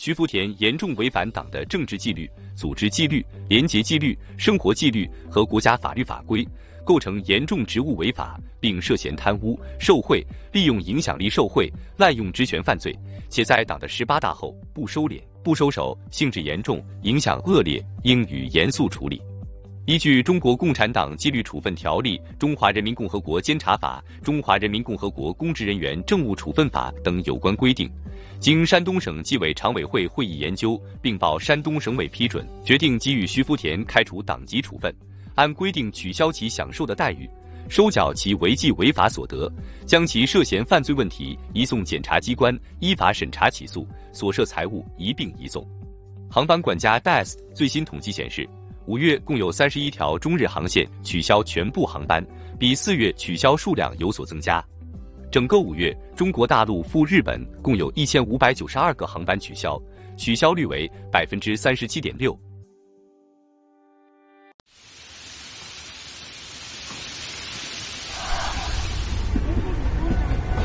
徐福田严重违反党的政治纪律、组织纪律、廉洁纪律、生活纪律和国家法律法规，构成严重职务违法，并涉嫌贪污、受贿、利用影响力受贿、滥用职权犯罪，且在党的18大后不收敛、不收手，性质严重，影响恶劣，应予严肃处理。依据《中国共产党纪律处分条例》《中华人民共和国监察法》《中华人民共和国公职人员政务处分法》等有关规定，经山东省纪委常委会会议研究，并报山东省委批准，决定给予徐福田开除党籍处分，按规定取消其享受的待遇，收缴其违纪违法所得，将其涉嫌犯罪问题移送检察机关依法审查起诉，所涉财物一并移送。航班管家 DAS 最新统计显示，5月共有31条中日航线取消全部航班，比4月取消数量有所增加。整个5月，中国大陆赴日本共有1592个航班取消，取消率为37.6%。